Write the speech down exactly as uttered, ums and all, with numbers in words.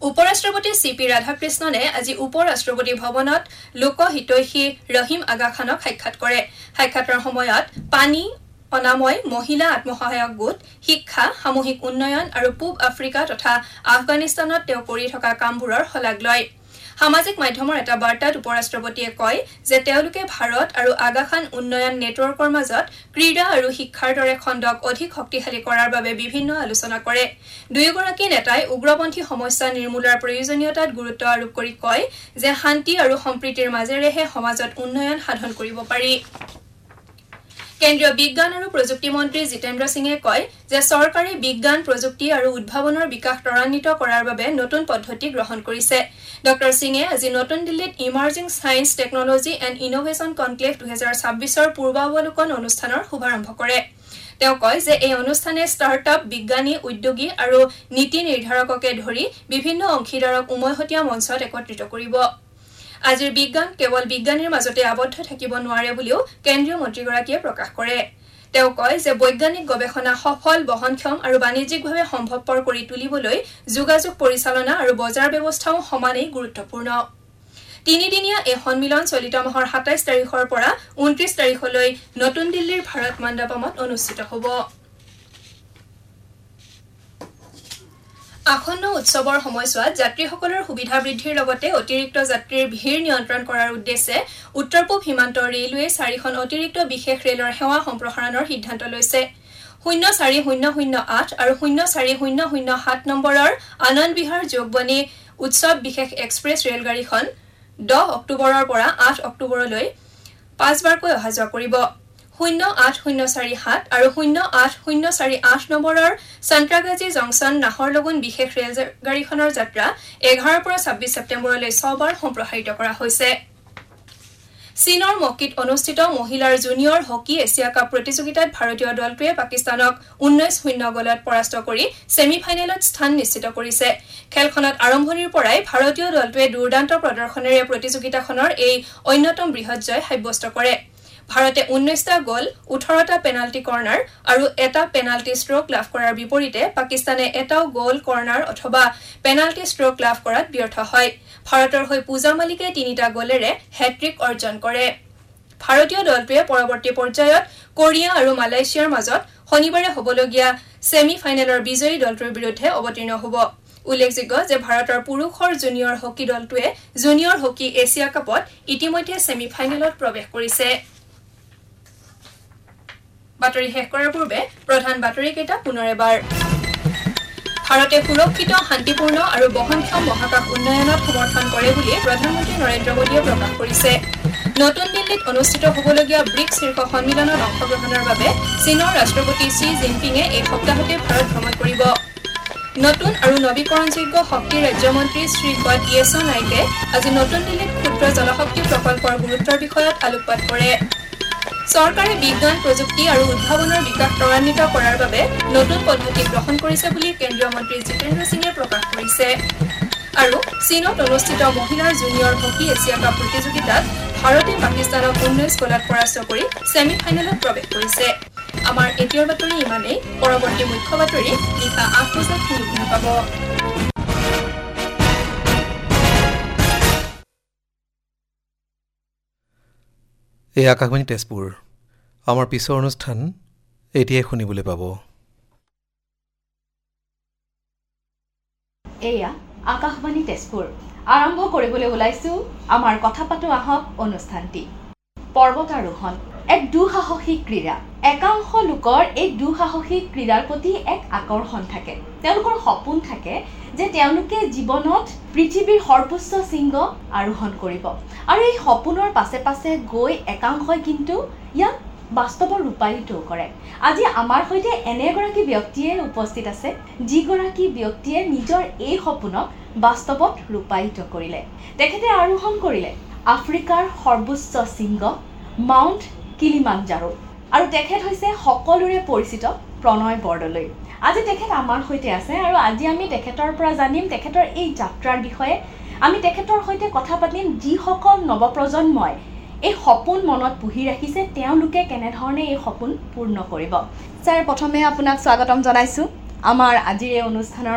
উপৰাষ্ট্ৰপতি C P ৰাধাকৃষ্ণনে আজি উপৰাষ্ট্ৰপতি ভৱনত লোকহিতৈষী ৰহিম আগা খানক সাক্ষাৎ কৰে। সাক্ষাতৰ সময়ত পানী অনাময় মহিলা আত্মসহায়ক গোট শিক্ষা সামূহিক উন্নয়ন আৰু পূব আফ্ৰিকা তথা আফগানিস্তানত তেওঁ কৰি থকা কামবোৰৰ শলাগ লয়। সামাজিক মাধ্যমৰ এটা বাৰ্তাত উপৰাষ্ট্ৰপতিয়ে কয় যে তেওঁলোকে ভাৰত আৰু আগা খান উন্নয়ন নেটৱৰ্কৰ মাজত ক্ৰীড়া আৰু শিক্ষাৰ দৰে খণ্ডক অধিক শক্তিশালী কৰাৰ বাবে বিভিন্ন আলোচনা কৰে। দুয়োগৰাকী নেতাই উগ্ৰপন্থী সমস্যা নিৰ্মূলৰ প্ৰয়োজনীয়তাত গুৰুত্ব আৰোপ কৰি কয় যে শান্তি আৰু সম্প্ৰীতিৰ মাজেৰেহে সমাজত উন্নয়ন সাধন কৰিব পাৰি। কেন্দ্ৰীয় বিজ্ঞান আৰু প্ৰযুক্তি মন্ত্ৰী জিতেন্দ্ৰ সিঙে কয় যে চৰকাৰে বিজ্ঞান প্ৰযুক্তি আৰু উদ্ভাৱনৰ বিকাশ ত্বৰান্বিত কৰাৰ বাবে নতুন পদ্ধতি গ্ৰহণ কৰিছে। ডক্টৰ সিঙে আজি নতুন দিল্লীত emerging science technology and innovation conclave দুহেজাৰ ছাব্বিছৰ পূৰ্বাৱলোকন অনুষ্ঠানৰ শুভাৰম্ভ কৰে। তেওঁ কয় যে এই অনুষ্ঠানে ষ্টাৰ্টআপ বিজ্ঞানী উদ্যোগী আৰু নীতি নিৰ্ধাৰককে ধৰি বিভিন্ন অংশীদাৰক উমৈহতীয়া মঞ্চত একত্ৰিত কৰিব। আজিৰ বিজ্ঞান কেৱল বিজ্ঞানীৰ মাজতে আবদ্ধ থাকিব নোৱাৰে বুলিও কেন্দ্ৰীয় মন্ত্ৰীগৰাকীয়ে প্ৰকাশ কৰে। তেওঁ কয় যে বৈজ্ঞানিক গৱেষণা সফল বহনক্ষম আৰু বাণিজ্যিকভাৱে সম্ভৱপৰ কৰি তুলিবলৈ যোগাযোগ পৰিচালনা আৰু বজাৰ ব্যৱস্থাও সমানেই গুৰুত্বপূৰ্ণ। তিনিদিনীয়া এই সন্মিলন চলিত মাহৰ সাতাইছ তাৰিখৰ পৰা ঊনত্ৰিছ তাৰিখলৈ নতুন দিল্লীৰ ভাৰত মণ্ডপমত অনুষ্ঠিত হ'ব। আসন্ন উৎসৱৰ সময়ছোৱাত যাত্ৰীসকলৰ সুবিধা বৃদ্ধিৰ লগতে অতিৰিক্ত যাত্ৰীৰ ভিৰ নিয়ন্ত্ৰণ কৰাৰ উদ্দেশ্যে উত্তৰ পূব সীমান্ত ৰেলৱে চাৰিখন অতিৰিক্ত বিশেষ ৰেলৰ সেৱা সম্প্ৰসাৰণৰ সিদ্ধান্ত লৈছে। শূন্য চাৰি শূন্য শূন্য আঠ আৰু শূন্য চাৰি শূন্য শূন্য সাত নম্বৰৰ আনন্দ বিহাৰ যোগবনী উৎসৱ বিশেষ এক্সপ্ৰেছ ৰেলগাড়ীখন দহ অক্টোবৰৰ পৰা আঠ অক্টোবৰলৈ পাঁচবাৰকৈ অহা যোৱা কৰিব। শূন্য আঠ শূন্য চাৰি সাত আৰু শূন্য আঠ শূন্য চাৰি আঠ নম্বৰৰ সন্ত্ৰাগাজী জংচন নাহৰলগুন বিশেষ ৰেলগাড়ীখনৰ যাত্ৰা এঘাৰৰ পৰা ছাব্বিছ ছেপ্টেম্বৰলৈ ছবাৰ সম্প্ৰসাৰিত কৰা হৈছে। চীনৰ মক্কিত অনুষ্ঠিত মহিলাৰ জুনিয়ৰ হকী এছিয়া কাপ প্ৰতিযোগিতাত ভাৰতীয় দলটোৱে পাকিস্তানক ঊনৈশ শূন্য গলত পৰাস্ত কৰি ছেমি ফাইনেলত স্থান নিশ্চিত কৰিছে। খেলখনত আৰম্ভণিৰ পৰাই ভাৰতীয় দলটোৱে দুৰ্দান্ত প্ৰদৰ্শনেৰে প্ৰতিযোগিতাখনৰ এই অন্যতম বৃহৎ জয় সাব্যস্ত কৰে। ভাৰতে ঊনৈশটা গ'ল ওঠৰটা পেনাল্টি কৰ্নাৰ আৰু এটা পেনাল্টি ষ্ট্ৰোক লাভ কৰাৰ বিপৰীতে পাকিস্তানে এটাও গ'ল কৰ্নাৰ অথবা পেনাল্টি ষ্ট্ৰোক লাভ কৰাত ব্যৰ্থ হয়। ভাৰতৰ হৈ পূজা মালিকে তিনিটা গ'লেৰে হেট্ৰিক অৰ্জন কৰে। ভাৰতীয় দলটোৱে পৰৱৰ্তী পৰ্যায়ত কোৰিয়া আৰু মালয়েছিয়াৰ মাজত শনিবাৰে হ'বলগীয়া ছেমি ফাইনেলৰ বিজয়ী দলটোৰ বিৰুদ্ধে অৱতীৰ্ণ হ'ব। উল্লেখযোগ্য যে ভাৰতৰ পুৰুষৰ জুনিয়ৰ হকী দলটোৱে জুনিয়ৰ হকী এছিয়া কাপত ইতিমধ্যে ছেমি ফাইনেলত প্ৰৱেশ কৰিছে। বাতৰি শেষ কৰাৰ পূৰ্বে প্ৰধান বাতৰিকেইটা পুনৰ এবাৰ। ভাৰতে সুৰক্ষিত শান্তিপূৰ্ণ আৰু বহনক্ষম মহাকাশ উন্নয়নত সমৰ্থন কৰে বুলি প্ৰধানমন্ত্ৰী নৰেন্দ্ৰ মোদীয়ে প্ৰকাশ কৰিছে। নতুন দিল্লীত অনুষ্ঠিত হ'বলগীয়া ব্ৰিক্স শীৰ্ষ সন্মিলনত অংশগ্ৰহণৰ বাবে চীনৰ ৰাষ্ট্ৰপতি শ্বি জিনপিঙে এই সপ্তাহতে ভাৰত ভ্ৰমণ কৰিব। নতুন আৰু নৱীকৰণযোগ্য শক্তি ৰাজ্যমন্ত্ৰী শ্ৰীপদ য়েছ নাইকে আজি নতুন দিল্লীত ক্ষুদ্ৰ জলশক্তি প্ৰকল্পৰ গুৰুত্বৰ বিষয়ত আলোকপাত কৰে। চৰকাৰে বিজ্ঞান প্ৰযুক্তি আৰু উদ্ভাৱনৰ বিকাশ ত্বৰান্বিত কৰাৰ বাবে নতুন পদ্ধতি গ্ৰহণ কৰিছে বুলি কেন্দ্ৰীয় মন্ত্ৰী জিতেন্দ্ৰ সিঙে প্ৰকাশ কৰিছে। আৰু চীনত অনুষ্ঠিত মহিলাৰ জুনিয়ৰ হকী এছিয়া কাপ প্ৰতিযোগিতাত ভাৰতে পাকিস্তানক ঊনৈশ গ'লত পৰাস্ত কৰি ছেমি ফাইনেলত প্ৰৱেশ কৰিছে। আমাৰ এতিয়াৰ বাতৰি ইমানেই। পৰৱৰ্তী মুখ্য বাতৰি নিশা আঠ বজাত শুনিবলৈ পাব। এই আকাশবাণী তেজপুৰ। আমাৰ পিছৰ অনুষ্ঠান এতিয়াই শুনিবলৈ পাব। এয়া আকাশবাণী তেজপুৰ। আৰম্ভ কৰিবলৈ ওলাইছোঁ আমাৰ কথা পাতো আহক অনুষ্ঠানটি। পৰ্বতাৰোহণ এক দুঃসাহসিক ক্ৰীড়া। একাংশ লোকৰ এই দুঃসাহসিক ক্ৰীড়াৰ প্ৰতি এক আকৰ্ষণ থাকে। তেওঁলোকৰ সপোন থাকে যে তেওঁলোকে জীৱনত পৃথিৱীৰ সৰ্বোচ্চ শৃংগ আৰোহণ কৰিব আৰু এই সপোনৰ পাছে পাছে গৈ একাংশই কিন্তু ইয়াক বাস্তৱত ৰূপায়িত কৰে। আজি আমাৰ সৈতে এনে এগৰাকী ব্যক্তিয়ে উপস্থিত আছে যিগৰাকী ব্যক্তিয়ে নিজৰ এই সপোনক বাস্তৱত ৰূপায়িত কৰিলে। তেখেতে আৰোহণ কৰিলে আফ্ৰিকাৰ সৰ্বোচ্চ শৃংগ মাউণ্ট কিলিমাঞ্জাৰো আৰু তেখেত হৈছে সকলোৰে পৰিচিত প্ৰণয় বৰদলৈ। আজি তেখেত আমাৰ সৈতে আছে আৰু আজি আমি তেখেতৰ পৰা জানিম তেখেতৰ এই যাত্ৰাৰ বিষয়ে। আমি তেখেতৰ সৈতে কথা পাতিম যিসকল নৱপ্ৰজন্মই এই সপোন মনত পুহি ৰাখিছে তেওঁলোকে কেনেধৰণে এই সপোন পূৰ্ণ কৰিব। ছাৰ, প্ৰথমে আপোনাক স্বাগতম জনাইছোঁ আমাৰ আজিৰ এই অনুষ্ঠানৰ